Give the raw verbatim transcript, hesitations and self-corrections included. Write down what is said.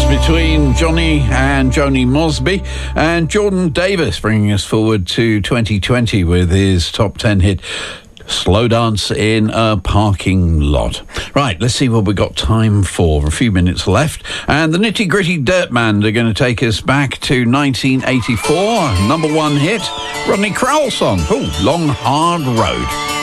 between Johnny and Joni Mosby, and Jordan Davis bringing us forward to twenty twenty with his top ten hit, Slow Dance in a Parking Lot. Right, let's see what we've got time for. A few minutes left. And the Nitty Gritty Dirt Band are going to take us back to nineteen eighty-four. Number one hit, Rodney Crowell song. Oh, Long Hard Road.